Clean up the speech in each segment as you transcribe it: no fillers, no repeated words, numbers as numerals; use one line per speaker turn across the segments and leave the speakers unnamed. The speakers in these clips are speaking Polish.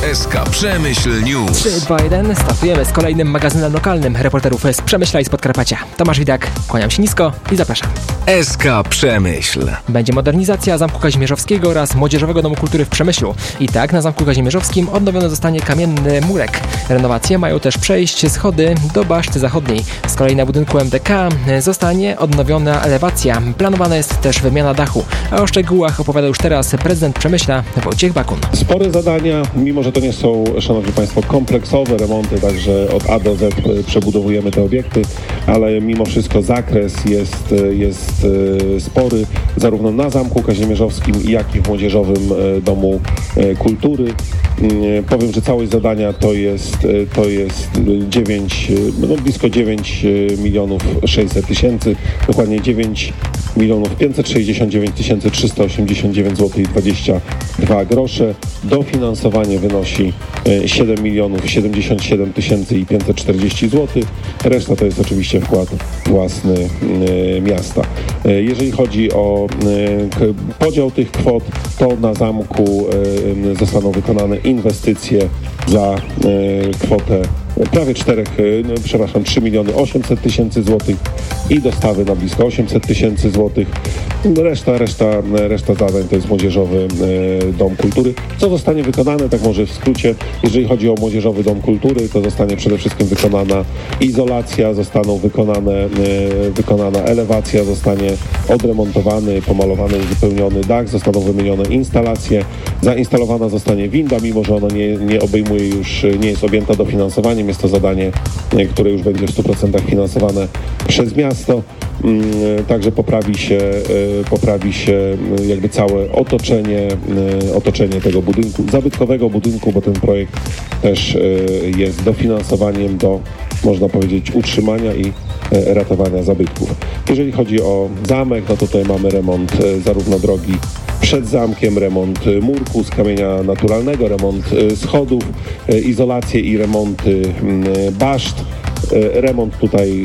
SK Przemyśl News.
3, 2, 1. Startujemy z kolejnym magazynem lokalnym reporterów z Przemyśla i z Podkarpacia. Tomasz Widak, kłaniam się nisko i zapraszam.
SK Przemyśl.
Będzie modernizacja Zamku Kazimierzowskiego oraz Młodzieżowego Domu Kultury w Przemyślu. I tak na Zamku Kazimierzowskim odnowiony zostanie kamienny murek. Renowacje mają też przejść schody do baszty zachodniej. Z kolei na budynku MDK zostanie odnowiona elewacja. Planowana jest też wymiana dachu. A o szczegółach opowiada już teraz prezydent Przemyśla Wojciech Bakun.
Spore zadania, mimo że to nie są, szanowni państwo, kompleksowe remonty, także od A do Z przebudowujemy te obiekty, ale mimo wszystko zakres jest spory, zarówno na Zamku Kazimierzowskim, jak i w Młodzieżowym Domu Kultury. Powiem, że całość zadania to jest blisko 9 milionów 600 tysięcy, dokładnie 9 milionów 569 389 zł i 22 grosze. Dofinansowanie wynosi 7 milionów 77 tysięcy i 540 zł. Reszta to jest oczywiście wkład własny miasta. Jeżeli chodzi o podział tych kwot, to na zamku zostaną wykonane inwestycje za kwotę prawie 3 miliony 800 tysięcy złotych i dostawy na blisko 800 tysięcy złotych. Reszta zadań to jest Młodzieżowy Dom Kultury. Co zostanie wykonane, tak może w skrócie, jeżeli chodzi o Młodzieżowy Dom Kultury, to zostanie przede wszystkim wykonana izolacja, zostaną wykonana elewacja, zostanie odremontowany, pomalowany, uzupełniony dach, zostaną wymienione instalacje, zainstalowana zostanie winda, mimo że ona nie jest objęta dofinansowaniem. Jest to zadanie, które już będzie w 100% finansowane przez miasto. Także poprawi się jakby całe otoczenie tego budynku, zabytkowego budynku, bo ten projekt też jest dofinansowaniem do, można powiedzieć, utrzymania i ratowania zabytków. Jeżeli chodzi o zamek, no to tutaj mamy remont zarówno drogi przed zamkiem, remont murku z kamienia naturalnego, remont schodów, izolację i remonty baszt, remont tutaj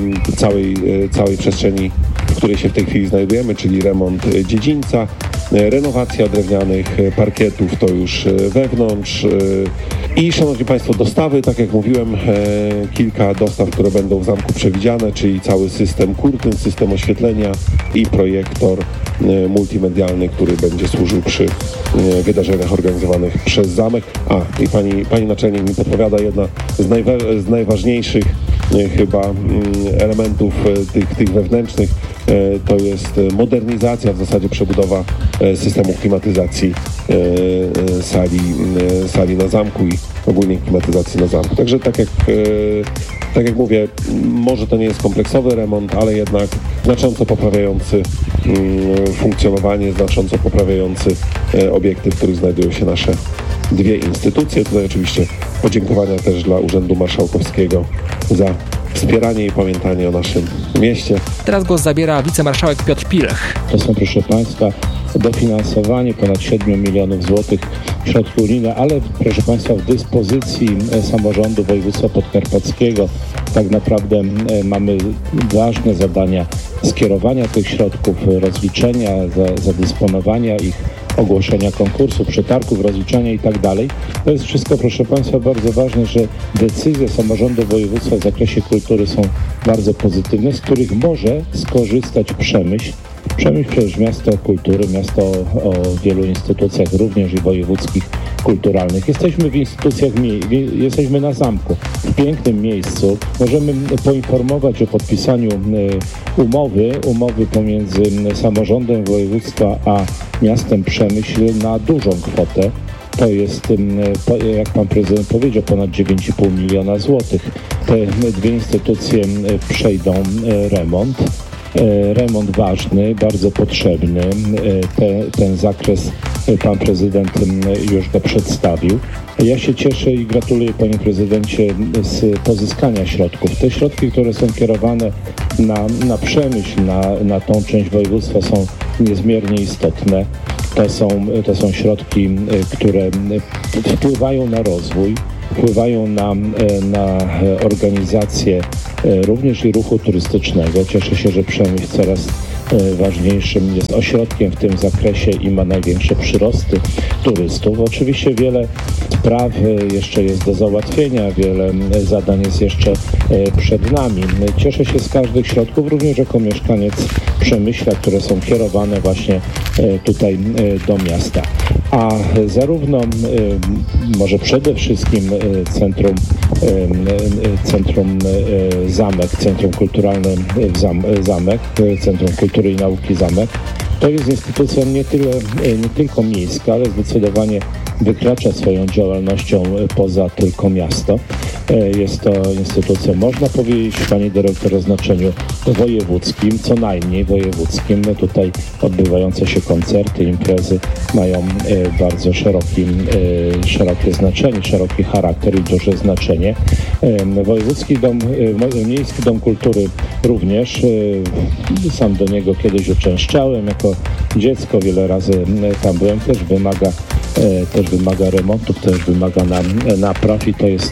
całej przestrzeni, w której się w tej chwili znajdujemy, czyli remont dziedzińca, renowacja drewnianych parkietów to już wewnątrz i, szanowni państwo, dostawy, tak jak mówiłem, kilka dostaw, które będą w zamku przewidziane, czyli cały system kurtyn, system oświetlenia i projektor multimedialny, który będzie służył przy wydarzeniach organizowanych przez zamek. I pani naczelnik mi podpowiada, jedna z najważniejszych chyba elementów tych wewnętrznych to jest modernizacja, w zasadzie przebudowa systemu klimatyzacji sali na zamku i ogólnie klimatyzacji na zamku. Także tak jak mówię, może to nie jest kompleksowy remont, ale jednak znacząco poprawiający funkcjonowanie, znacząco poprawiający obiekty, w których znajdują się nasze dwie instytucje. Tutaj oczywiście podziękowania też dla Urzędu Marszałkowskiego za wspieranie i pamiętanie o naszym mieście.
Teraz głos zabiera wicemarszałek Piotr Pilch.
To są, proszę państwa, dofinansowanie ponad 7 milionów złotych środków unijnych, ale proszę państwa, w dyspozycji samorządu województwa podkarpackiego tak naprawdę mamy ważne zadania skierowania tych środków, rozliczenia, zadysponowania ich, ogłoszenia konkursu, przetargów, rozliczenia i tak dalej. To jest wszystko, proszę państwa, bardzo ważne, że decyzje samorządu województwa w zakresie kultury są bardzo pozytywne, z których może skorzystać Przemyśl. Przemyśl przecież miasto kultury, miasto o wielu instytucjach, również i wojewódzkich, kulturalnych. Jesteśmy w instytucjach, jesteśmy na zamku, w pięknym miejscu. Możemy poinformować o podpisaniu umowy pomiędzy samorządem województwa a miastem Przemyśl na dużą kwotę. To jest, jak pan prezydent powiedział, ponad 9,5 miliona złotych. Te dwie instytucje przejdą remont. Remont ważny, bardzo potrzebny. Ten zakres pan prezydent już go przedstawił. Ja się cieszę i gratuluję, panie prezydencie, z pozyskania środków. Te środki, które są kierowane na Przemyśl, na tą część województwa, są niezmiernie istotne. To są środki, które wpływają na rozwój, wpływają na organizację również i ruchu turystycznego. Cieszę się, że Przemyśl coraz najważniejszym, jest ośrodkiem w tym zakresie i ma największe przyrosty turystów. Oczywiście wiele spraw jeszcze jest do załatwienia, wiele zadań jest jeszcze przed nami. Cieszę się z każdych środków, również jako mieszkaniec Przemyśla, które są kierowane właśnie tutaj do miasta. A zarówno, może przede wszystkim Centrum Zamek, Centrum Kulturalne Zamek, Centrum Kultury i Nauki Zamek, to jest instytucja nie tylko miejska, ale zdecydowanie wykracza swoją działalnością poza tylko miasto. Jest to instytucja, można powiedzieć, pani dyrektor, o znaczeniu wojewódzkim, co najmniej wojewódzkim. Tutaj odbywające się koncerty, imprezy mają bardzo szerokie znaczenie, szeroki charakter i duże znaczenie. Miejski Dom Kultury również. Sam do niego kiedyś uczęszczałem jako dziecko, wiele razy tam byłem, też wymaga remontów, też wymaga napraw i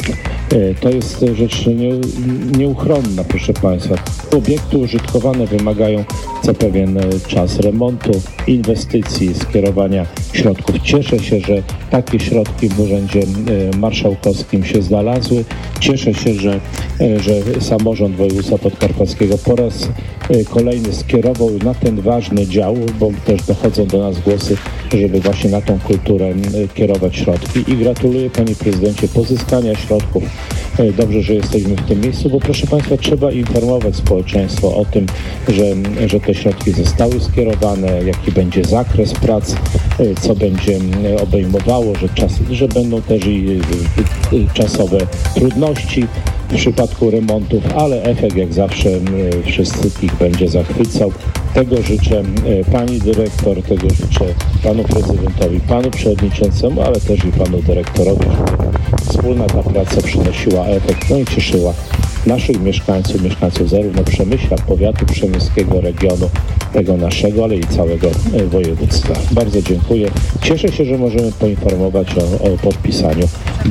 to jest rzecz nieuchronna, proszę Państwa. Obiekty użytkowane wymagają co pewien czas remontu, inwestycji, skierowania środków. Cieszę się, że takie środki w Urzędzie Marszałkowskim się znalazły. Cieszę się, że samorząd województwa podkarpackiego po raz kolejny skierował na ten ważny dział, bo też dochodzą do nas głosy, żeby właśnie na tą kulturę kierować środki. I gratuluję, panie prezydencie, pozyskania środków. Dobrze, że jesteśmy w tym miejscu, bo proszę Państwa, trzeba informować społeczeństwo o tym, że te środki zostały skierowane, jaki będzie zakres prac, co będzie obejmowało, że będą też i czasowe trudności w przypadku remontów, ale efekt jak zawsze wszystkich będzie zachwycał. Tego życzę pani dyrektor, tego życzę panu prezydentowi, panu przewodniczącemu, ale też i panu dyrektorowi, żeby wspólna ta praca przynosiła efekt, no i cieszyła naszych mieszkańców zarówno Przemyśla, powiatu przemyskiego, regionu tego naszego, ale i całego województwa. Bardzo dziękuję. Cieszę się, że możemy poinformować o podpisaniu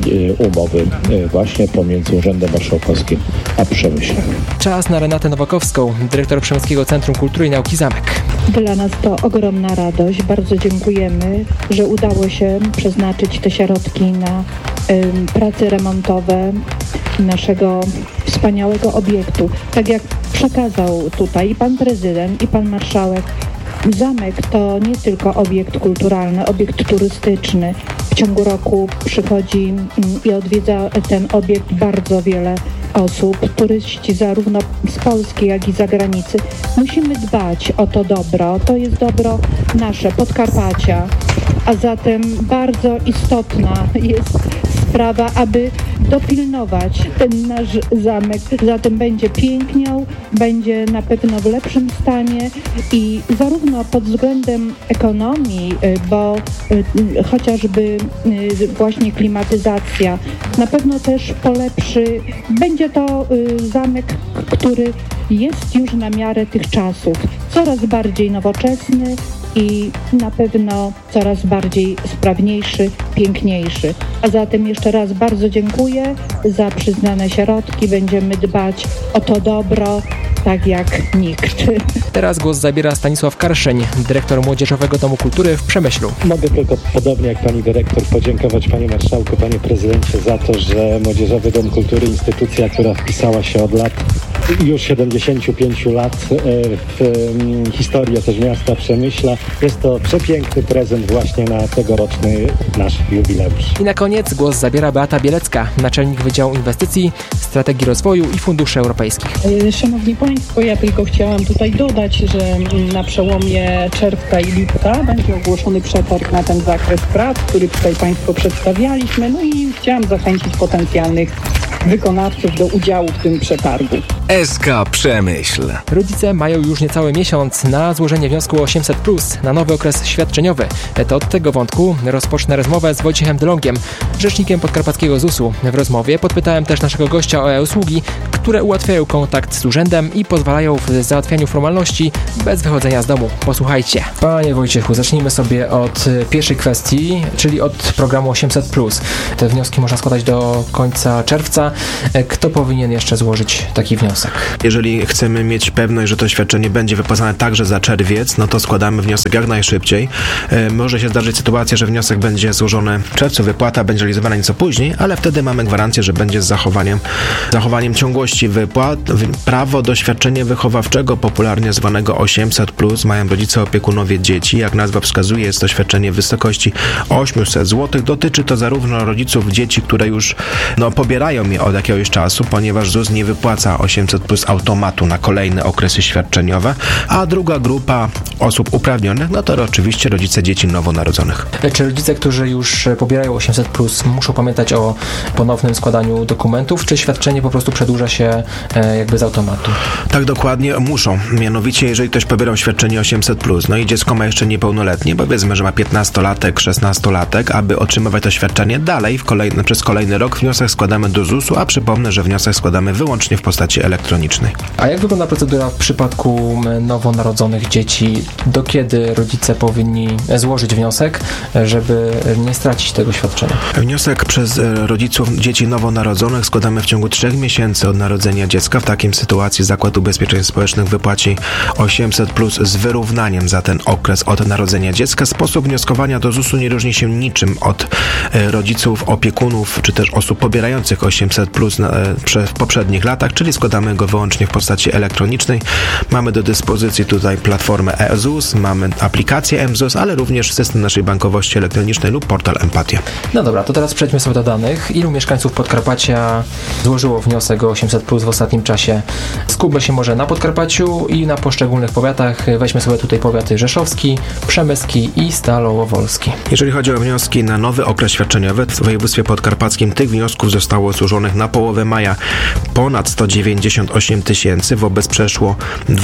umowy właśnie pomiędzy Urzędem Marszałkowskim a Przemyślem.
Czas na Renatę Nowakowską, dyrektor Przemyskiego Centrum Kultury i Nauki Zamek.
Dla nas to ogromna radość. Bardzo dziękujemy, że udało się przeznaczyć te środki na prace remontowe naszego wspaniałego obiektu. Tak jak przekazał tutaj i pan prezydent, i pan marszałek, zamek to nie tylko obiekt kulturalny, obiekt turystyczny. W ciągu roku przychodzi i odwiedza ten obiekt bardzo wiele osób, turyści zarówno z Polski, jak i z zagranicy. Musimy dbać o to dobro. To jest dobro nasze, Podkarpacia. A zatem bardzo istotna jest sprawa, aby dopilnować ten nasz zamek. Zatem będzie piękniał, będzie na pewno w lepszym stanie i zarówno pod względem ekonomii, bo chociażby właśnie klimatyzacja na pewno też polepszy. Będzie to zamek, który jest już na miarę tych czasów, coraz bardziej nowoczesny i na pewno coraz bardziej sprawniejszy, piękniejszy. A zatem jeszcze raz bardzo dziękuję za przyznane środki. Będziemy dbać o to dobro tak jak nikt.
Teraz głos zabiera Stanisław Karszeń, dyrektor Młodzieżowego Domu Kultury w Przemyślu.
Mogę tylko podobnie jak pani dyrektor podziękować panie marszałku, panie prezydencie za to, że Młodzieżowy Dom Kultury, instytucja, która wpisała się od już 75 lat w historię też miasta Przemyśla. Jest to przepiękny prezent właśnie na tegoroczny nasz jubileusz.
I na koniec głos zabiera Beata Bielecka, naczelnik Wydziału Inwestycji, Strategii Rozwoju i Funduszy Europejskich.
Szanowni Państwo, ja tylko chciałam tutaj dodać, że na przełomie czerwca i lipca będzie ogłoszony przetarg na ten zakres prac, który tutaj Państwu przedstawialiśmy. No i chciałam zachęcić potencjalnych wykonawców do udziału w tym przetargu.
SK Przemyśl.
Rodzice mają już niecały miesiąc na złożenie wniosku 800+, na nowy okres świadczeniowy. To od tego wątku rozpocznę rozmowę z Wojciechem Delongiem, rzecznikiem podkarpackiego ZUS-u. W rozmowie podpytałem też naszego gościa o e-usługi, które ułatwiają kontakt z urzędem i pozwalają w załatwianiu formalności bez wychodzenia z domu. Posłuchajcie. Panie Wojciechu, zacznijmy sobie od pierwszej kwestii, czyli od programu 800+. Te wnioski można składać do końca czerwca. wypłata. Kto powinien jeszcze złożyć taki wniosek?
Jeżeli chcemy mieć pewność, że to świadczenie będzie wypłacane także za czerwiec, no to składamy wniosek jak najszybciej. Może się zdarzyć sytuacja, że wniosek będzie złożony w czerwcu, wypłata będzie realizowana nieco później, ale wtedy mamy gwarancję, że będzie z zachowaniem ciągłości wypłat. Prawo do świadczenia wychowawczego, popularnie zwanego 800+, mają rodzice opiekunowie dzieci. Jak nazwa wskazuje, jest to świadczenie w wysokości 800 zł. Dotyczy to zarówno rodziców dzieci, które już pobierają je od jakiegoś czasu, ponieważ ZUS nie wypłaca 800+ automatu na kolejne okresy świadczeniowe, a druga grupa osób uprawnionych, no to oczywiście rodzice dzieci nowonarodzonych.
Czy rodzice, którzy już pobierają 800+, muszą pamiętać o ponownym składaniu dokumentów, czy świadczenie po prostu przedłuża się jakby z automatu?
Tak, dokładnie muszą. Mianowicie, jeżeli ktoś pobierał świadczenie 800+, no i dziecko ma jeszcze niepełnoletnie, powiedzmy, że ma 15-latek, 16-latek, aby otrzymywać to świadczenie dalej przez kolejny rok wniosek składamy do ZUS-u, a przypomnę, że wniosek składamy wyłącznie w postaci elektronicznej.
A jak wygląda procedura w przypadku nowonarodzonych dzieci? Do kiedy rodzice powinni złożyć wniosek, żeby nie stracić tego świadczenia? Wniosek
przez rodziców dzieci nowonarodzonych składamy w ciągu 3 miesięcy od narodzenia dziecka. W takim sytuacji Zakład Ubezpieczeń Społecznych wypłaci 800+ z wyrównaniem za ten okres od narodzenia dziecka. Sposób wnioskowania do ZUS-u nie różni się niczym od rodziców, opiekunów, czy też osób pobierających 800+ w poprzednich latach, czyli składamy go wyłącznie w postaci elektronicznej. Mamy do dyspozycji tutaj platformę e-ZUS, mamy aplikację mZUS, ale również system naszej bankowości elektronicznej lub portal Empatia. No dobra, to teraz przejdźmy sobie do danych. Ilu mieszkańców Podkarpacia złożyło wniosek o 800+ w ostatnim czasie? Skupmy się może na Podkarpaciu i na poszczególnych powiatach. Weźmy sobie tutaj powiaty rzeszowski, przemyski i stalowo-wolski. Jeżeli chodzi o wnioski na nowy okres świadczeniowy, w województwie podkarpackim tych wniosków zostało złożonych na połowę maja ponad 198 000, wobec przeszło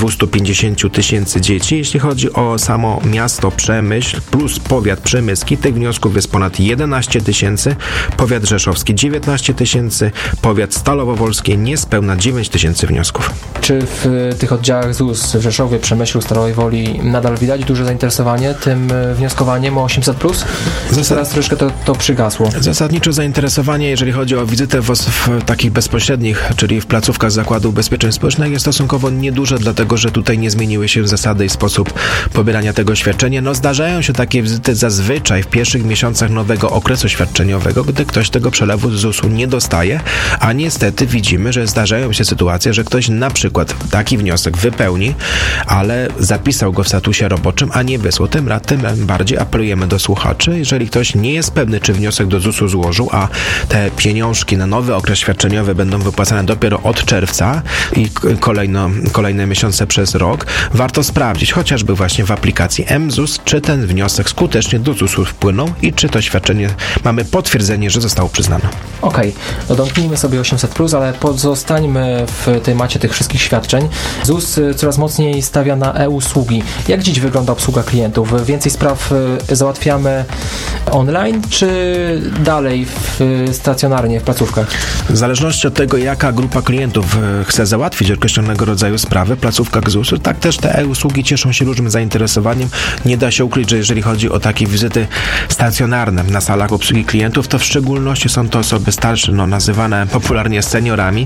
250 000 dzieci. Jeśli chodzi o samo miasto Przemyśl plus powiat przemyski, tych wniosków jest ponad 11 000, powiat rzeszowski 19 000, powiat stalowo-wolski niespełna 9 000 wniosków. Czy w tych oddziałach ZUS w Rzeszowie, Przemyślu, Stalowej Woli nadal widać duże zainteresowanie tym wnioskowaniem o 800+? Teraz troszkę to przygasło. Zasadniczo zainteresowanie, jeżeli chodzi o wizytę w takich bezpośrednich, czyli w placówkach Zakładu Ubezpieczeń Społecznych, jest stosunkowo nieduże, dlatego że tutaj nie zmieniły się zasady i sposób pobierania tego świadczenia. Zdarzają się takie wizyty zazwyczaj w pierwszych miesiącach nowego okresu świadczeniowego, gdy ktoś tego przelewu z ZUS-u nie dostaje, a niestety widzimy, że zdarzają się sytuacje, że ktoś na przykład taki wniosek wypełni, ale zapisał go w statusie roboczym, a nie wysłał. Tym bardziej apelujemy do słuchaczy, jeżeli ktoś nie jest pewny, czy wniosek do ZUS-u złożył, a te pieniążki na nowy okres świadczeniowy będą wypłacane dopiero od czerwca i kolejne miesiące przez rok, warto sprawdzić chociażby właśnie w aplikacji mZUS, czy ten wniosek skutecznie do ZUS-u wpłynął i czy to świadczenie mamy potwierdzenie, że zostało przyznane. Okej, domknijmy sobie 800+, ale pozostańmy w temacie tych wszystkich świadczeń. ZUS coraz mocniej stawia na e-usługi. Jak dziś wygląda obsługa klientów? Więcej spraw załatwiamy online, czy dalej stacjonarnie w placówkach? W zależności od tego, jaka grupa klientów chce załatwić określonego rodzaju sprawy w placówkach ZUS-u, tak też te e-usługi cieszą się dużym zainteresowaniem. Nie da się ukryć, że jeżeli chodzi o takie wizyty stacjonarne na salach obsługi klientów, to w szczególności są to osoby starsze, nazywane popularnie seniorami.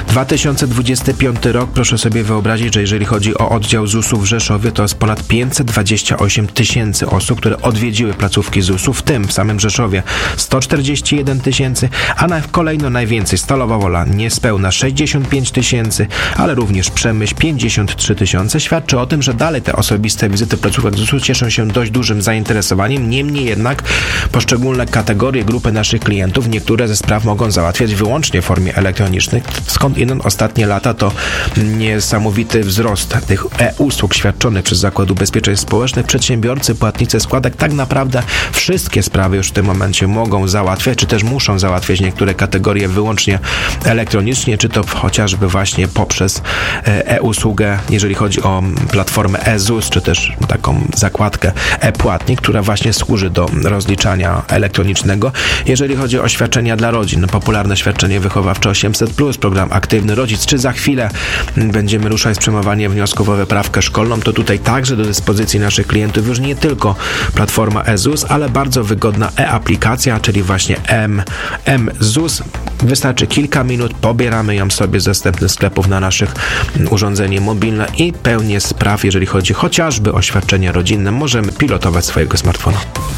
2025 rok, proszę sobie wyobrazić, że jeżeli chodzi o oddział ZUS-u w Rzeszowie, to jest ponad 528 000 osób, które odwiedziły placówki ZUS-u, w tym w samym Rzeszowie 141 000, a kolejno najwięcej Stalowa Wola niespełna 65 000, ale również Przemyśl 53 000. Świadczy o tym, że dalej te osobiste wizyty w placówkach ZUS-u cieszą się dość dużym zainteresowaniem. Niemniej jednak poszczególne kategorie, grupy naszych klientów, niektóre ze spraw mogą załatwiać wyłącznie w formie elektronicznej. Skąd inąd ostatnie lata to niesamowity wzrost tych e-usług świadczonych przez Zakład Ubezpieczeń Społecznych. Przedsiębiorcy, płatnicy składek tak naprawdę wszystkie sprawy już w tym momencie mogą załatwiać, czy też muszą załatwiać niektóre kategorie wyłącznie elektronicznie, czy to chociażby właśnie poprzez e-usługę, jeżeli chodzi o platformę e-ZUS, czy też taką zakładkę e-płatnik, która właśnie służy do rozliczania elektronicznego. Jeżeli chodzi o świadczenia dla rodzin, popularne świadczenie wychowawcze 800+, program Aktywny Rodzic, czy za chwilę będziemy ruszać z przyjmowaniem wniosków o wyprawkę szkolną, to tutaj także do dyspozycji naszych klientów już nie tylko platforma e-ZUS, ale bardzo wygodna e-aplikacja, czyli właśnie mZUS, Wystarczy kilka minut, pobieramy ją sobie z dostępnych sklepów na naszych urządzenie mobilne i pełnię spraw, jeżeli chodzi chociażby o świadczenia rodzinne, możemy pilotować swojego smartfona.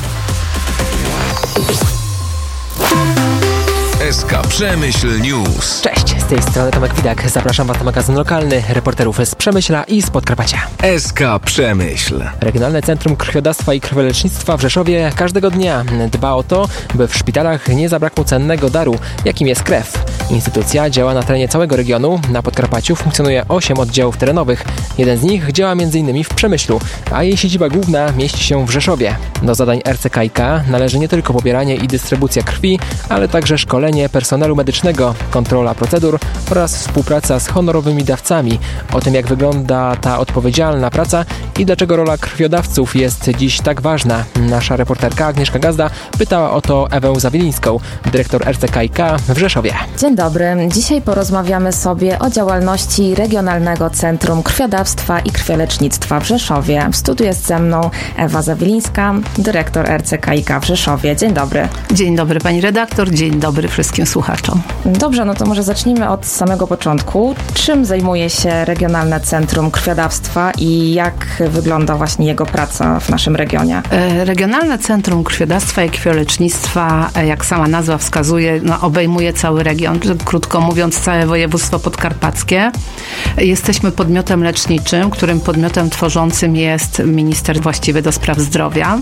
SK Przemyśl News.
Cześć, z tej strony Tomek Widak. Zapraszam Was na magazyn lokalny reporterów z Przemyśla i z Podkarpacia.
SK Przemyśl.
Regionalne Centrum Krwiodawstwa i Krwiolecznictwa w Rzeszowie każdego dnia dba o to, by w szpitalach nie zabrakło cennego daru, jakim jest krew. Instytucja działa na terenie całego regionu. Na Podkarpaciu funkcjonuje 8 oddziałów terenowych. Jeden z nich działa m.in. w Przemyślu, a jej siedziba główna mieści się w Rzeszowie. Do zadań RCKiK należy nie tylko pobieranie i dystrybucja krwi, ale także szkolenie personelu medycznego, kontrola procedur oraz współpraca z honorowymi dawcami. O tym, jak wygląda ta odpowiedzialna praca i dlaczego rola krwiodawców jest dziś tak ważna, nasza reporterka Agnieszka Gazda pytała o to Ewę Zawilińską, dyrektor RCKiK w Rzeszowie.
Dzień dobry. Dzisiaj porozmawiamy sobie o działalności Regionalnego Centrum Krwiodawstwa i Krwiolecznictwa w Rzeszowie. W studiu jest ze mną Ewa Zawilińska, dyrektor RCKiK w Rzeszowie. Dzień dobry.
Dzień dobry pani redaktor, dzień dobry wszystkim słuchaczom.
Dobrze, no to może zacznijmy od samego początku. Czym zajmuje się Regionalne Centrum Krwiodawstwa i jak wygląda właśnie jego praca w naszym regionie?
Regionalne Centrum Krwiodawstwa i Krwiolecznictwa, jak sama nazwa wskazuje, obejmuje cały region, krótko mówiąc całe województwo podkarpackie. Jesteśmy podmiotem leczniczym, którym podmiotem tworzącym jest minister właściwy do spraw zdrowia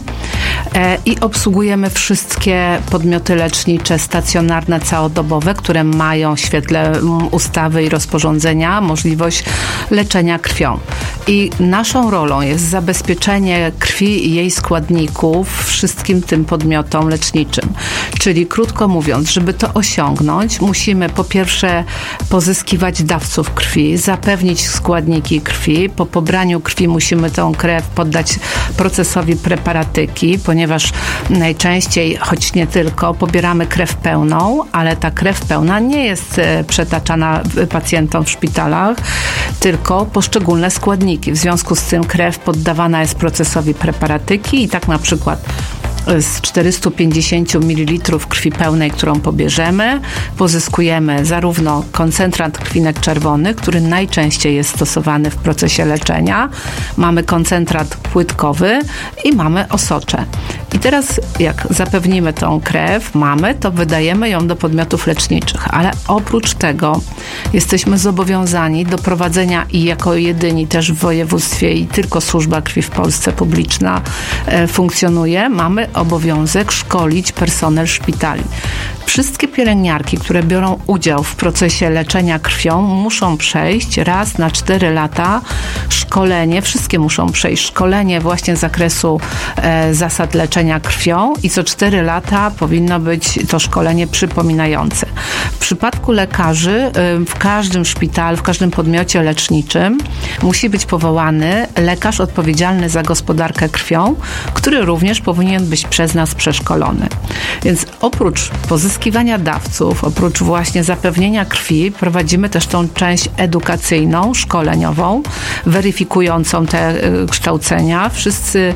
i obsługujemy wszystkie podmioty lecznicze stacjonarne, całodobowe, które mają w świetle ustawy i rozporządzenia możliwość leczenia krwią. I naszą rolą jest zabezpieczenie krwi i jej składników wszystkim tym podmiotom leczniczym. Czyli krótko mówiąc, żeby to osiągnąć, musimy po pierwsze pozyskiwać dawców krwi, zapewnić składniki krwi. Po pobraniu krwi musimy tą krew poddać procesowi preparatyki, ponieważ najczęściej, choć nie tylko, pobieramy krew pełną, ale ta krew pełna nie jest przetaczana pacjentom w szpitalach, tylko poszczególne składniki. W związku z tym krew poddawana jest procesowi preparatyki i tak na przykład z 450 ml krwi pełnej, którą pobierzemy, pozyskujemy zarówno koncentrat krwinek czerwonych, który najczęściej jest stosowany w procesie leczenia, mamy koncentrat płytkowy i mamy osocze. I teraz jak zapewnimy tą krew, to wydajemy ją do podmiotów leczniczych, ale oprócz tego jesteśmy zobowiązani do prowadzenia i jako jedyni też w województwie i tylko służba krwi w Polsce publiczna funkcjonuje, mamy obowiązek szkolić personel szpitali. Wszystkie pielęgniarki, które biorą udział w procesie leczenia krwią, muszą przejść raz na 4 lata szkolenie, wszystkie muszą przejść szkolenie właśnie z zakresu zasad leczenia krwią i co 4 lata powinno być to szkolenie przypominające. W przypadku lekarzy w każdym szpitalu, w każdym podmiocie leczniczym musi być powołany lekarz odpowiedzialny za gospodarkę krwią, który również powinien być przez nas przeszkolony. Więc oprócz pozyskiwania dawców, oprócz właśnie zapewnienia krwi, prowadzimy też tą część edukacyjną, szkoleniową, weryfikującą te kształcenia. Wszyscy,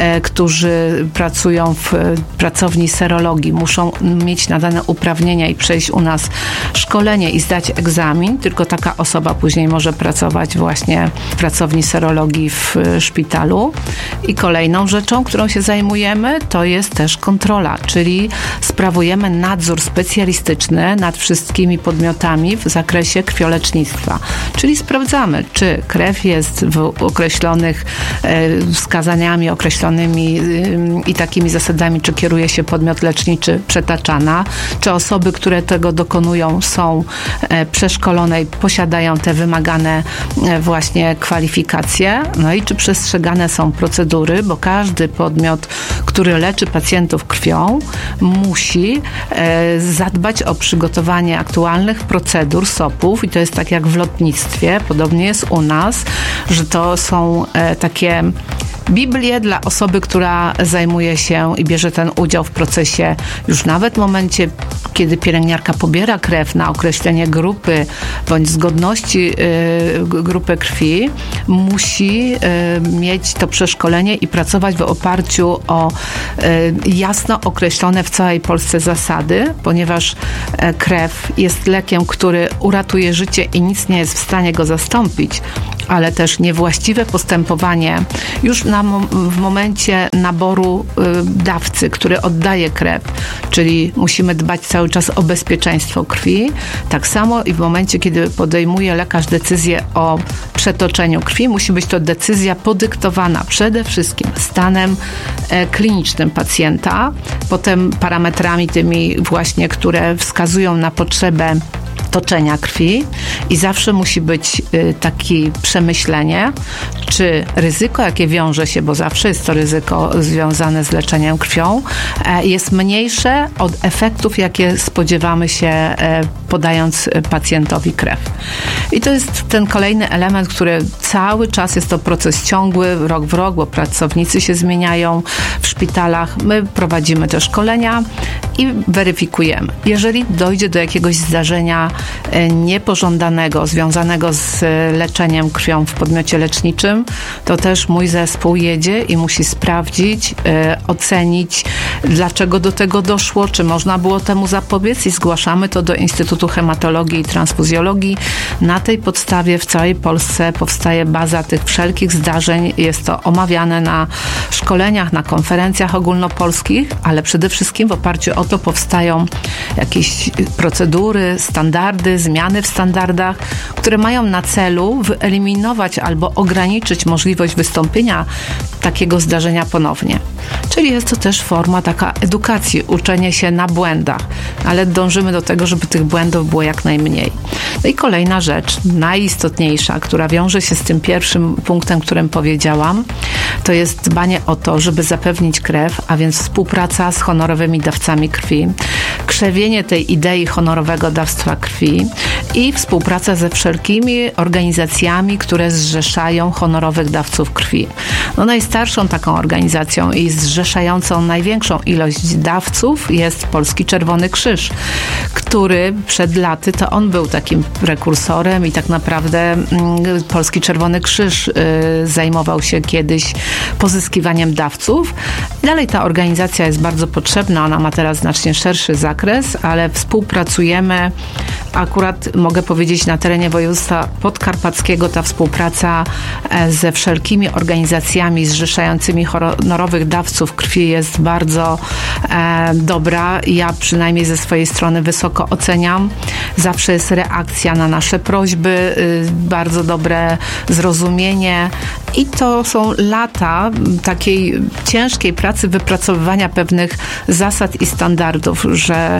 którzy pracują w pracowni serologii, muszą mieć nadane uprawnienia i przejść u nas szkolenie i zdać egzamin. Tylko taka osoba później może pracować właśnie w pracowni serologii w szpitalu. I kolejną rzeczą, którą się zajmujemy, to jest też kontrola, czyli sprawujemy nadzór specjalistyczny nad wszystkimi podmiotami w zakresie krwiolecznictwa. Czyli sprawdzamy, czy krew jest w określonych wskazaniami, określonymi i takimi zasadami, czy kieruje się podmiot leczniczy przetaczana, czy osoby, które tego dokonują, są przeszkolone i posiadają te wymagane właśnie kwalifikacje, no i czy przestrzegane są procedury, bo każdy podmiot, który leczy pacjentów krwią, musi zadbać o przygotowanie aktualnych procedur SOP-ów i to jest tak jak w lotnictwie, podobnie jest u nas, że to są takie Biblię dla osoby, która zajmuje się i bierze ten udział w procesie już nawet w momencie, kiedy pielęgniarka pobiera krew na określenie grupy bądź zgodności grupy krwi, musi mieć to przeszkolenie i pracować w oparciu o jasno określone w całej Polsce zasady, ponieważ krew jest lekiem, który uratuje życie i nic nie jest w stanie go zastąpić, ale też niewłaściwe postępowanie już w momencie naboru dawcy, który oddaje krew, czyli musimy dbać cały czas o bezpieczeństwo krwi. Tak samo i w momencie, kiedy podejmuje lekarz decyzję o przetoczeniu krwi, musi być to decyzja podyktowana przede wszystkim stanem klinicznym pacjenta, potem parametrami tymi właśnie, które wskazują na potrzebę toczenia krwi i zawsze musi być takie przemyślenie, czy ryzyko, jakie wiąże się, bo zawsze jest to ryzyko związane z leczeniem krwią, jest mniejsze od efektów, jakie spodziewamy się podając pacjentowi krew. I to jest ten kolejny element, który cały czas jest to proces ciągły, rok w rok, bo pracownicy się zmieniają w szpitalach. My prowadzimy te szkolenia i weryfikujemy. Jeżeli dojdzie do jakiegoś zdarzenia niepożądanego, związanego z leczeniem krwią w podmiocie leczniczym, to też mój zespół jedzie i musi sprawdzić, ocenić, dlaczego do tego doszło, czy można było temu zapobiec i zgłaszamy to do Instytutu Hematologii i Transfuzjologii. Na tej podstawie w całej Polsce powstaje baza tych wszelkich zdarzeń. Jest to omawiane na szkoleniach, na konferencjach ogólnopolskich, ale przede wszystkim w oparciu o to powstają jakieś procedury, standardy, zmiany w standardach, które mają na celu wyeliminować albo ograniczyć możliwość wystąpienia takiego zdarzenia ponownie. Czyli jest to też forma taka edukacji, uczenie się na błędach, ale dążymy do tego, żeby tych błędów było jak najmniej. No i kolejna rzecz, najistotniejsza, która wiąże się z tym pierwszym punktem, którym powiedziałam, to jest dbanie o to, żeby zapewnić krew, a więc współpraca z honorowymi dawcami krwi, krzewienie tej idei honorowego dawstwa krwi i współpraca ze wszelkimi organizacjami, które zrzeszają honorowych dawców krwi. No, najstarszą taką organizacją i zrzeszającą największą ilość dawców jest Polski Czerwony Krzyż, który przed laty to on był takim prekursorem i tak naprawdę Polski Czerwony Krzyż zajmował się kiedyś pozyskiwaniem dawców. Dalej ta organizacja jest bardzo potrzebna, ona ma teraz znacznie szerszy zakres, ale współpracujemy, akurat mogę powiedzieć na terenie województwa podkarpackiego ta współpraca ze wszelkimi organizacjami zrzeszającymi honorowych dawców krwi jest bardzo dobra. Ja przynajmniej ze swojej strony wysoko oceniam. Zawsze jest reakcja na nasze prośby, bardzo dobre zrozumienie i to są lata takiej ciężkiej pracy wypracowywania pewnych zasad i standardów, że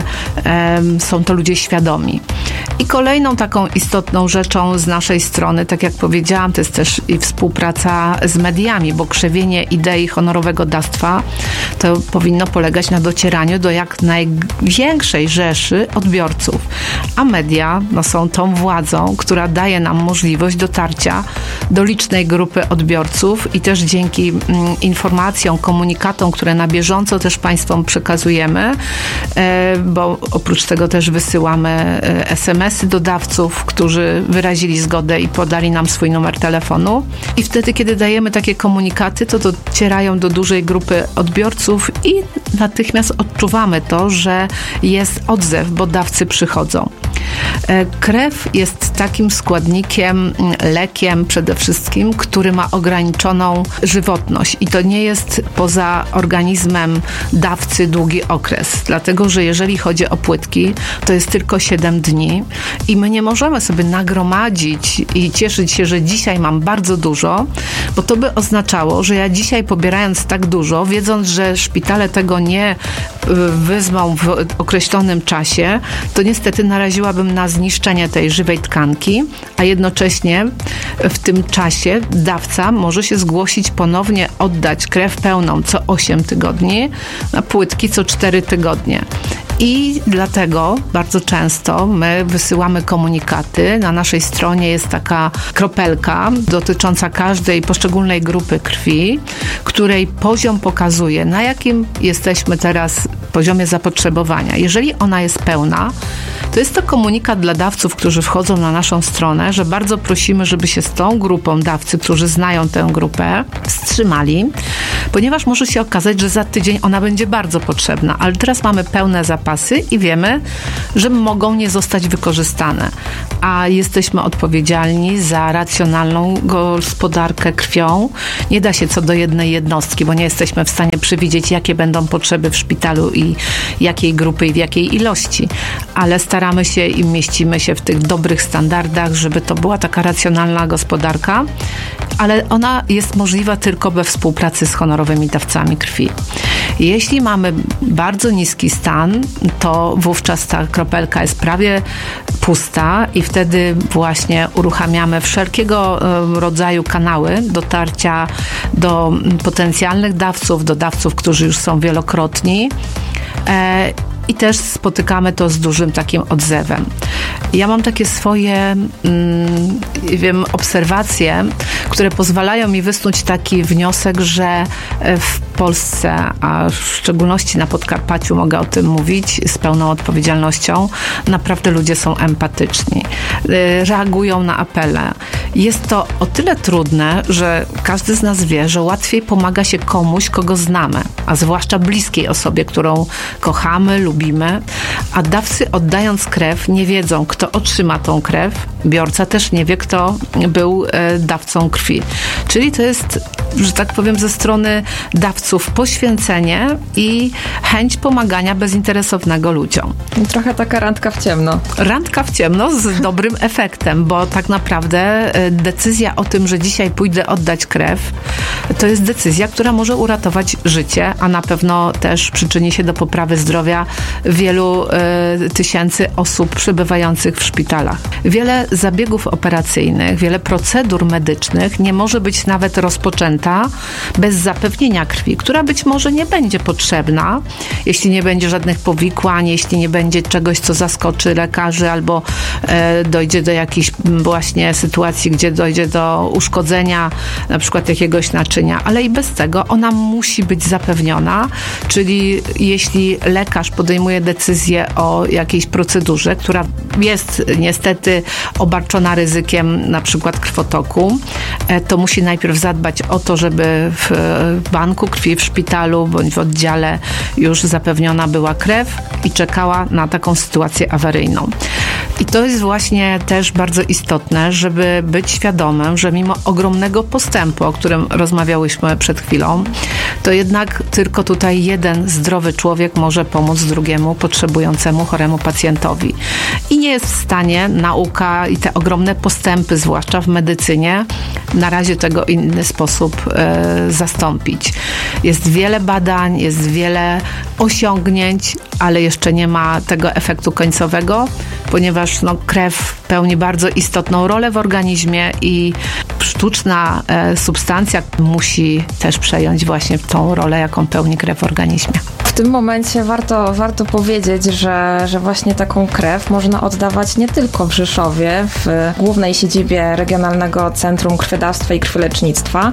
są to ludzie świadomi. I kolejną taką istotną rzeczą z naszej strony, tak jak powiedziałam, to jest też i współpraca z mediami, bo krzewienie idei honorowego dawstwa to powinno polegać na docieraniu do jak największej rzeszy odbiorców. A media są tą władzą, która daje nam możliwość dotarcia do licznej grupy odbiorców i też dzięki informacjom, komunikatom, które na bieżąco też Państwom przekazujemy, bo oprócz tego też wysyłamy SMS-y do dawców, którzy wyrazili zgodę i podali nam swój numer telefonu. I wtedy, kiedy dajemy takie komunikaty, to docierają do dużej grupy odbiorców i natychmiast odczuwamy to, że jest odzew, bo dawcy przychodzą. Krew jest takim składnikiem, lekiem przede wszystkim, który ma ograniczoną żywotność i to nie jest poza organizmem dawcy długi okres, dlatego że jeżeli chodzi o płytki, to jest tylko 7 dni i my nie możemy sobie nagromadzić i cieszyć się, że dzisiaj mam bardzo dużo, bo to by oznaczało, że ja dzisiaj pobierając tak dużo, wiedząc, że szpitale tego nie wezmą w określonym czasie, to niestety naraziłabym na zniszczenie tej żywej tkanki, a jednocześnie w tym czasie dawca może się zgłosić ponownie oddać krew pełną co 8 tygodni, a płytki co 4 tygodnie. I dlatego bardzo często my wysyłamy komunikaty. Na naszej stronie jest taka kropelka dotycząca każdej poszczególnej grupy krwi, której poziom pokazuje, na jakim jesteśmy teraz poziomie zapotrzebowania. Jeżeli ona jest pełna, to jest to komunikat dla dawców, którzy wchodzą na naszą stronę, że bardzo prosimy, żeby się z tą grupą dawcy, którzy znają tę grupę, wstrzymali, ponieważ może się okazać, że za tydzień ona będzie bardzo potrzebna, ale teraz mamy pełne zapasy i wiemy, że mogą nie zostać wykorzystane, a jesteśmy odpowiedzialni za racjonalną gospodarkę krwią. Nie da się co do jednej jednostki, bo nie jesteśmy w stanie przewidzieć, jakie będą potrzeby w szpitalu i jakiej grupy i w jakiej ilości, ale staramy się i mieścimy się w tych dobrych standardach, żeby to była taka racjonalna gospodarka, ale ona jest możliwa tylko we współpracy z honorowymi dawcami krwi. Jeśli mamy bardzo niski stan, to wówczas ta kropelka jest prawie pusta i wtedy właśnie uruchamiamy wszelkiego rodzaju kanały dotarcia do potencjalnych dawców, do dawców, którzy już są wielokrotni. I też spotykamy to z dużym takim odzewem. Ja mam takie swoje obserwacje, które pozwalają mi wysnuć taki wniosek, że w Polsce, a w szczególności na Podkarpaciu mogę o tym mówić z pełną odpowiedzialnością, naprawdę ludzie są empatyczni. Reagują na apele. Jest to o tyle trudne, że każdy z nas wie, że łatwiej pomaga się komuś, kogo znamy, a zwłaszcza bliskiej osobie, którą kochamy, lubimy, a dawcy oddając krew nie wiedzą, kto otrzyma tą krew. Biorca też nie wie, kto był dawcą krwi. Czyli to jest, że tak powiem, ze strony dawców poświęcenie i chęć pomagania bezinteresownego ludziom.
Trochę taka randka w ciemno.
Randka w ciemno z dobrym efektem, bo tak naprawdę decyzja o tym, że dzisiaj pójdę oddać krew, to jest decyzja, która może uratować życie, a na pewno też przyczyni się do poprawy zdrowia wielu tysięcy osób przebywających w szpitalach. Wiele zabiegów operacyjnych, wiele procedur medycznych nie może być nawet rozpoczęta bez zapewnienia krwi, która być może nie będzie potrzebna, jeśli nie będzie żadnych powikłań, jeśli nie będzie czegoś, co zaskoczy lekarzy albo dojdzie do jakiejś właśnie sytuacji, gdzie dojdzie do uszkodzenia na przykład jakiegoś naczynia, ale i bez tego ona musi być zapewniona, czyli jeśli lekarz podejmuje decyzję o jakiejś procedurze, która jest niestety obarczona ryzykiem na przykład krwotoku, to musi najpierw zadbać o to, żeby w banku krwi, w szpitalu bądź w oddziale już zapewniona była krew i czekała na taką sytuację awaryjną. I to jest właśnie też bardzo istotne, żeby być świadomym, że mimo ogromnego postępu, o którym rozmawiałyśmy przed chwilą, to jednak tylko tutaj jeden zdrowy człowiek może pomóc drugiemu potrzebującemu, choremu pacjentowi. I nie jest w stanie nauka i te ogromne postępy, zwłaszcza w medycynie, na razie tego w inny sposób zastąpić. Jest wiele badań, jest wiele osiągnięć, ale jeszcze nie ma tego efektu końcowego, ponieważ krew pełni bardzo istotną rolę w organizmie i sztuczna substancja musi też przejąć właśnie tą rolę, jaką pełni krew w organizmie.
W tym momencie warto powiedzieć, że właśnie taką krew można oddawać nie tylko w Rzeszowie, w głównej siedzibie Regionalnego Centrum Krwiodawstwa i Krwiolecznictwa,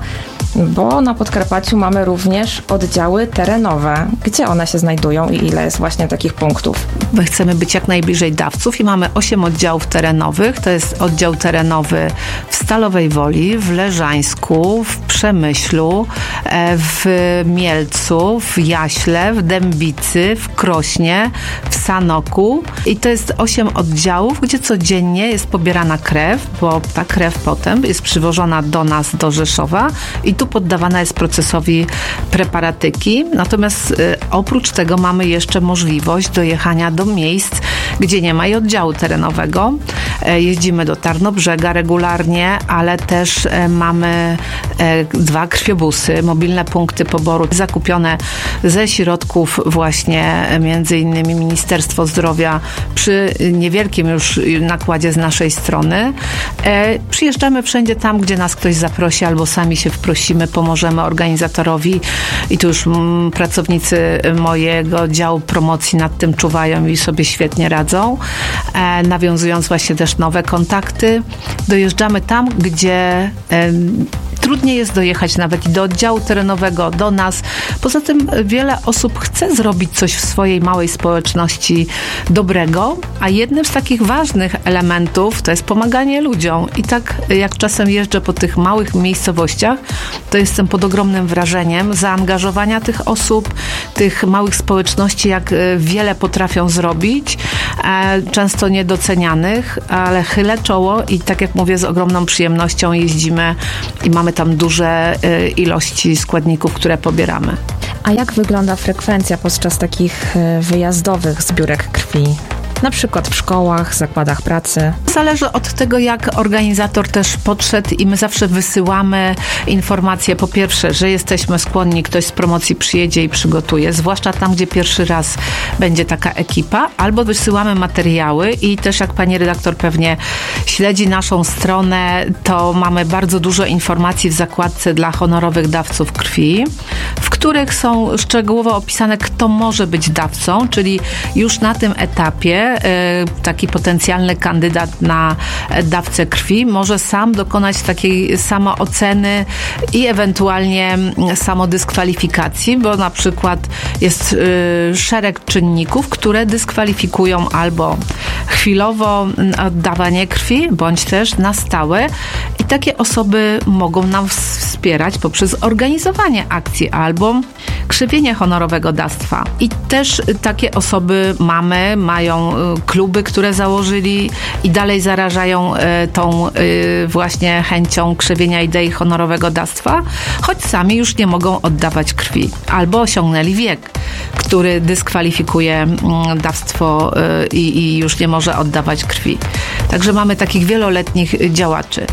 bo na Podkarpaciu mamy również oddziały terenowe. Gdzie one się znajdują i ile jest właśnie takich punktów?
My chcemy być jak najbliżej dawców i mamy 8 oddziałów terenowych. To jest oddział terenowy w Stalowej Woli, w Leżańsku, w Przemyślu, w Mielcu, w Jaśle, w Dębicy, w Krośnie, w Sanoku. I to jest 8 oddziałów, gdzie codziennie jest pobierana krew, bo ta krew potem jest przywożona do nas, do Rzeszowa i tu poddawana jest procesowi preparatyki. Natomiast oprócz tego mamy jeszcze możliwość dojechania do miejsc, gdzie nie ma i oddziału terenowego. Jeździmy do Tarnobrzega regularnie, ale też mamy 2 krwiobusy, mobilne punkty poboru zakupione ze środków właśnie między innymi Ministerstwo Zdrowia przy niewielkim już nakładzie z naszej strony. Przyjeżdżamy wszędzie tam, gdzie nas ktoś zaprosi albo sami się wprosimy, pomożemy organizatorowi i tu już pracownicy mojego działu promocji nad tym czuwają i sobie świetnie radzą, nawiązując właśnie też nowe kontakty. Dojeżdżamy tam, gdzie trudniej jest dojechać nawet do oddziału terenowego, do nas. Poza tym wiele osób chce zrobić coś w swojej małej społeczności dobrego, a jednym z takich ważnych elementów to jest pomaganie ludziom. I tak jak czasem jeżdżę po tych małych miejscowościach, to jestem pod ogromnym wrażeniem zaangażowania tych osób, tych małych społeczności, jak wiele potrafią zrobić, często niedocenianych, ale chylę czoło i tak jak mówię, z ogromną przyjemnością jeździmy i mamy tam duże ilości składników, które pobieramy.
A jak wygląda frekwencja podczas takich wyjazdowych zbiórek krwi? Na przykład w szkołach, zakładach pracy?
Zależy od tego, jak organizator też podszedł i my zawsze wysyłamy informacje, po pierwsze, że jesteśmy skłonni, ktoś z promocji przyjedzie i przygotuje, zwłaszcza tam, gdzie pierwszy raz będzie taka ekipa, albo wysyłamy materiały i też jak pani redaktor pewnie śledzi naszą stronę, to mamy bardzo dużo informacji w zakładce dla honorowych dawców krwi, w których są szczegółowo opisane, kto może być dawcą, czyli już na tym etapie taki potencjalny kandydat na dawcę krwi może sam dokonać takiej samooceny i ewentualnie samodyskwalifikacji, bo na przykład jest szereg czynników, które dyskwalifikują albo chwilowo oddawanie krwi, bądź też na stałe i takie osoby mogą nam wspierać poprzez organizowanie akcji albo krzewienie honorowego dawstwa. I też takie osoby mają kluby, które założyli i dalej zarażają tą właśnie chęcią krzewienia idei honorowego dawstwa, choć sami już nie mogą oddawać krwi. Albo osiągnęli wiek, który dyskwalifikuje dawstwo i już nie może oddawać krwi. Także mamy takich wieloletnich działaczy.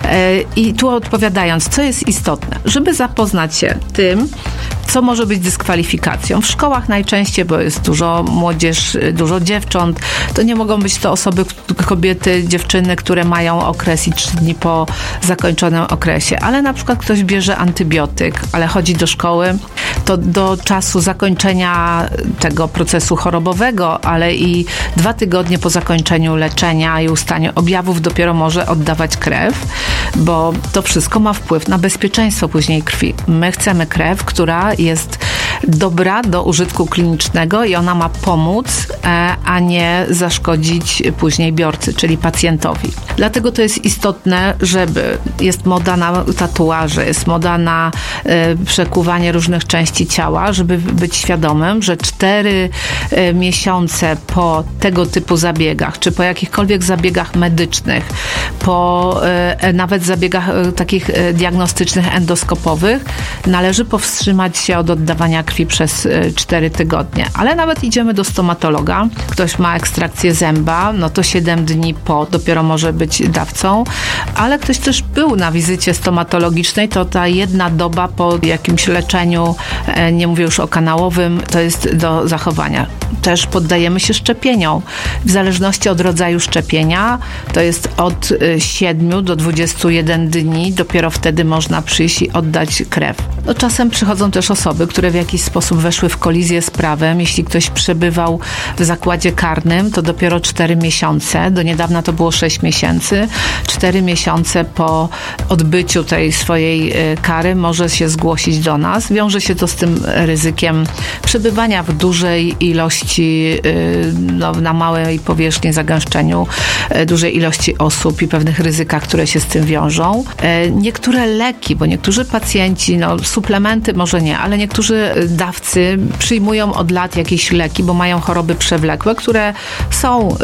I tu odpowiadając, co jest istotne, żeby zapoznać się tym, co może być dyskwalifikacją. W szkołach najczęściej, bo jest dużo młodzież, dużo dziewcząt, to nie mogą być to osoby, kobiety, dziewczyny, które mają okres i 3 dni po zakończonym okresie. Ale na przykład ktoś bierze antybiotyk, ale chodzi do szkoły, to do czasu zakończenia tego procesu chorobowego, ale i 2 tygodnie po zakończeniu leczenia i ustaniu objawów dopiero może oddawać krew, bo to wszystko ma wpływ na bezpieczeństwo później krwi. My chcemy krew, która jest dobra do użytku klinicznego i ona ma pomóc, a nie zaszkodzić później biorcy, czyli pacjentowi. Dlatego to jest istotne, żeby jest moda na tatuaże, jest moda na przekuwanie różnych części ciała, żeby być świadomym, że 4 miesiące po tego typu zabiegach, czy po jakichkolwiek zabiegach medycznych, po nawet zabiegach takich diagnostycznych, endoskopowych, należy powstrzymać się od oddawania krwi przez 4 tygodnie. Ale nawet idziemy do stomatologa, ktoś ma ekstrakcję zęba, no to 7 dni po dopiero może być dawcą, ale ktoś też był na wizycie stomatologicznej, to ta 1 doba po jakimś leczeniu, nie mówię już o kanałowym, to jest do zachowania. Też poddajemy się szczepieniom. W zależności od rodzaju szczepienia, to jest od 7 do 21 dni, dopiero wtedy można przyjść i oddać krew. No, czasem przychodzą też osoby, które w jakiś sposób weszły w kolizję z prawem. Jeśli ktoś przebywał w zakładzie karnym, to dopiero 4 miesiące. Do niedawna to było 6 miesięcy. 4 miesiące po odbyciu tej swojej kary może się zgłosić do nas. Wiąże się to z tym ryzykiem przebywania w dużej ilości, na małej powierzchni, zagęszczeniu, dużej ilości osób i pewnych ryzykach, które się z tym wiążą. Niektóre leki, bo niektórzy pacjenci, suplementy może nie, ale niektórzy dawcy przyjmują od lat jakieś leki, bo mają choroby przewlekłe, które są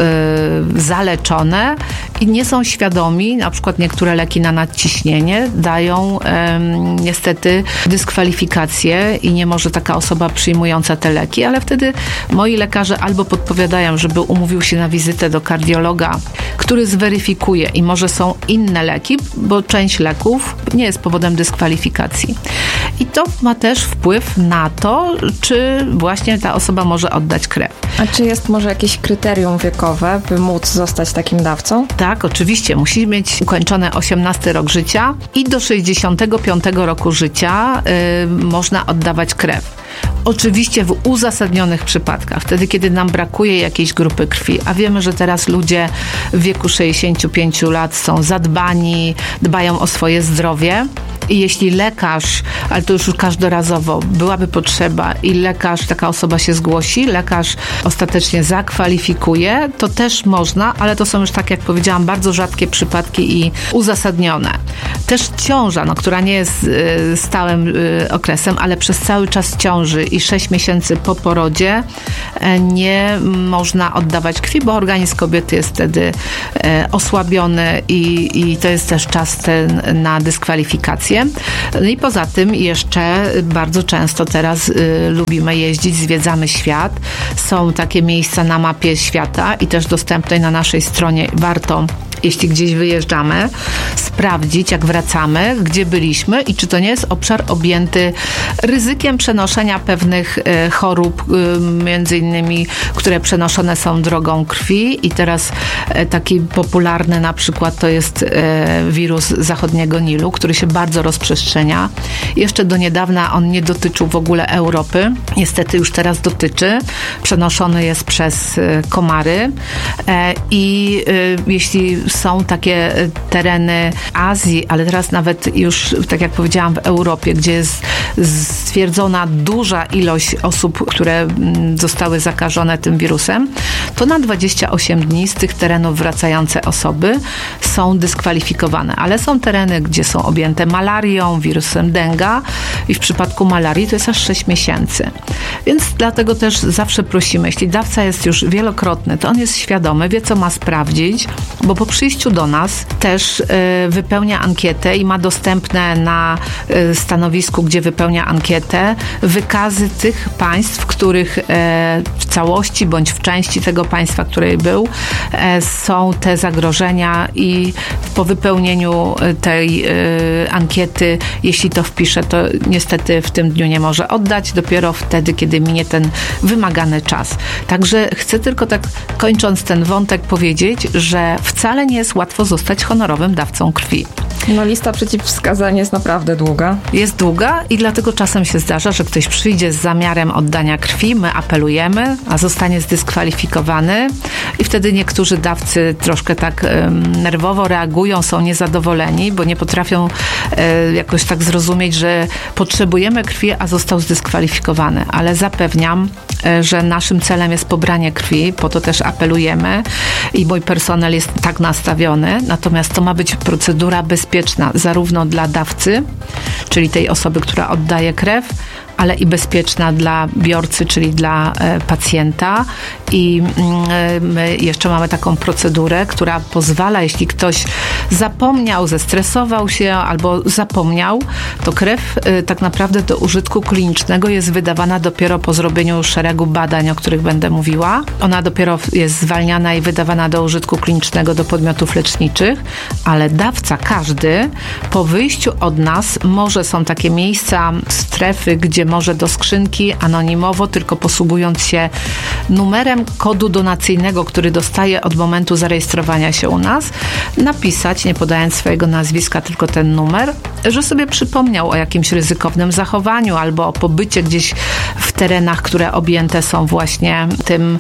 zaleczone i nie są świadomi, na przykład niektóre leki na nadciśnienie dają niestety dyskwalifikację i nie może taka osoba przyjmująca te leki, ale wtedy moi lekarze albo podpowiadają, żeby umówił się na wizytę do kardiologa, który zweryfikuje i może są inne leki, bo część leków nie jest powodem dyskwalifikacji. I to ma też wpływ na to, czy właśnie ta osoba może oddać krew.
A czy jest może jakieś kryterium wiekowe, by móc zostać takim dawcą?
Tak, oczywiście. Musi mieć ukończony 18 rok życia i do 65 roku życia można oddawać krew. Oczywiście w uzasadnionych przypadkach, wtedy kiedy nam brakuje jakiejś grupy krwi, a wiemy, że teraz ludzie w wieku 65 lat są zadbani, dbają o swoje zdrowie i jeśli lekarz, ale to już każdorazowo, byłaby potrzeba i lekarz, taka osoba się zgłosi, lekarz ostatecznie zakwalifikuje, to też można, ale to są już, tak jak powiedziałam, bardzo rzadkie przypadki i uzasadnione. Też ciąża, która nie jest stałym okresem, ale przez cały czas ciąży i 6 miesięcy po porodzie nie można oddawać krwi, bo organizm kobiety jest wtedy osłabiony i to jest też czas na dyskwalifikację. No i poza tym jeszcze bardzo często teraz lubimy jeździć, zwiedzamy świat. Są takie miejsca na mapie świata i też dostępnej na naszej stronie. Warto, jeśli gdzieś wyjeżdżamy, sprawdzić, jak wracamy, gdzie byliśmy i czy to nie jest obszar objęty ryzykiem przenoszenia pewnych chorób, między innymi, które przenoszone są drogą krwi i teraz taki popularny na przykład to jest wirus zachodniego Nilu, który się bardzo rozprzestrzenia. Jeszcze do niedawna on nie dotyczył w ogóle Europy. Niestety już teraz dotyczy. Przenoszony jest przez komary i jeśli są takie tereny Azji, ale teraz nawet już, tak jak powiedziałam, w Europie, gdzie jest stwierdzona duża ilość osób, które zostały zakażone tym wirusem, to na 28 dni z tych terenów wracające osoby są dyskwalifikowane. Ale są tereny, gdzie są objęte malarią, wirusem denga i w przypadku malarii to jest aż 6 miesięcy. Więc dlatego też zawsze prosimy, jeśli dawca jest już wielokrotny, to on jest świadomy, wie co ma sprawdzić, bo po przyjściu do nas też wypełnia ankietę i ma dostępne na stanowisku, gdzie wypełnia ankietę, wykazy tych państw, w których w całości bądź w części tego państwa, której był, są te zagrożenia i po wypełnieniu tej ankiety, jeśli to wpisze, to niestety w tym dniu nie może oddać, dopiero wtedy, kiedy minie ten wymagany czas. Także chcę tylko tak kończąc ten wątek powiedzieć, że wcale nie jest łatwo zostać honorowym dawcą krwi.
No lista przeciwwskazań jest naprawdę długa.
Jest długa i dlatego czasem się zdarza, że ktoś przyjdzie z zamiarem oddania krwi, my apelujemy, a zostanie zdyskwalifikowany i wtedy niektórzy dawcy troszkę tak nerwowo reagują, są niezadowoleni, bo nie potrafią jakoś tak zrozumieć, że potrzebujemy krwi, a został zdyskwalifikowany. Ale zapewniam, że naszym celem jest pobranie krwi, po to też apelujemy i mój personel jest tak nastawiony, natomiast to ma być procedura bezpieczna zarówno dla dawcy, czyli tej osoby, która oddaje krew, ale i bezpieczna dla biorcy, czyli dla pacjenta. I my jeszcze mamy taką procedurę, która pozwala, jeśli ktoś zapomniał, zestresował się albo zapomniał, to krew tak naprawdę do użytku klinicznego jest wydawana dopiero po zrobieniu szeregu badań, o których będę mówiła. Ona dopiero jest zwalniana i wydawana do użytku klinicznego do podmiotów leczniczych, ale dawca każdy po wyjściu od nas są takie miejsca, strefy, gdzie może do skrzynki anonimowo, tylko posługując się numerem kodu donacyjnego, który dostaje od momentu zarejestrowania się u nas, napisać, nie podając swojego nazwiska, tylko ten numer, że sobie przypomniał o jakimś ryzykownym zachowaniu albo o pobycie gdzieś w terenach, które objęte są właśnie tym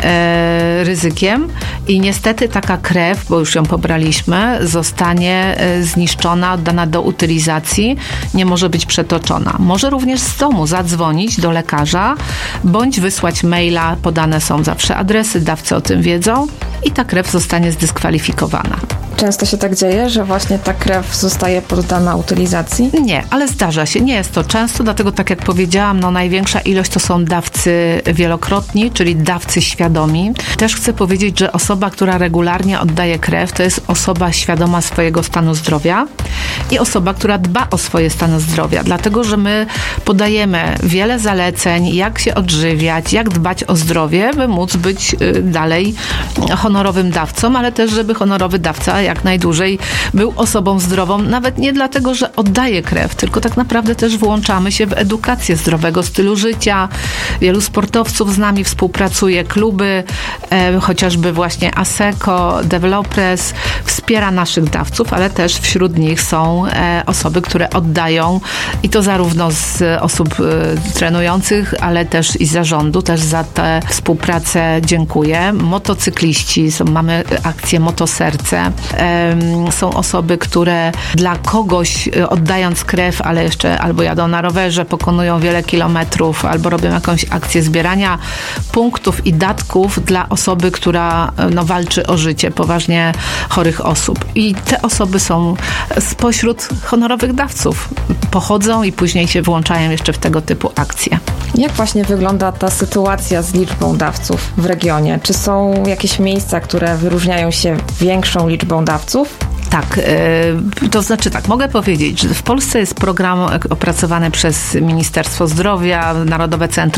ryzykiem i niestety taka krew, bo już ją pobraliśmy, zostanie zniszczona, oddana do utylizacji, nie może być przetoczona. Może również z domu zadzwonić do lekarza, bądź wysłać maila, podane są zawsze adresy, dawcy o tym wiedzą i ta krew zostanie zdyskwalifikowana.
Często się tak dzieje, że właśnie ta krew zostaje poddana utylizacji?
Nie, ale zdarza się. Nie jest to często, dlatego tak jak powiedziałam, największa ilość to są dawcy wielokrotni, czyli dawcy świadomi. Też chcę powiedzieć, że osoba, która regularnie oddaje krew, to jest osoba świadoma swojego stanu zdrowia i osoba, która dba o swoje stany zdrowia, dlatego, że my podajemy wiele zaleceń, jak się odżywiać, jak dbać o zdrowie, by móc być dalej honorowym dawcą, ale też, żeby honorowy dawca jak najdłużej był osobą zdrową, nawet nie dlatego, że oddaje krew, tylko tak naprawdę też włączamy się w edukację zdrowego stylu życia. Wielu sportowców z nami współpracuje, kluby, chociażby właśnie ASECO, Developres, wspiera naszych dawców, ale też wśród nich są osoby, które oddają i to zarówno z osób trenujących, ale też i z zarządu, też za tę współpracę dziękuję. Motocykliści, mamy akcję Motoserce, są osoby, które dla kogoś oddając krew, ale jeszcze albo jadą na rowerze, pokonują wiele kilometrów, albo robią jakąś akcję zbierania punktów i datków dla osoby, która walczy o życie poważnie chorych osób. I te osoby są spośród honorowych dawców. Pochodzą i później się włączają jeszcze w tego typu akcje.
Jak właśnie wygląda ta sytuacja z liczbą dawców w regionie? Czy są jakieś miejsca, które wyróżniają się większą liczbą dawców?
Tak, to znaczy tak, mogę powiedzieć, że w Polsce jest program opracowany przez Ministerstwo Zdrowia, Narodowe Centrum